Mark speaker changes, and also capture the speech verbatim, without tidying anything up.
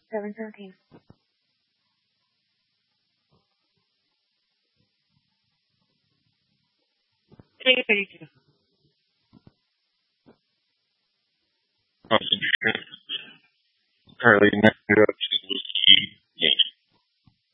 Speaker 1: seven seventeen. Take it thirty-two.
Speaker 2: Awesome. Currently next to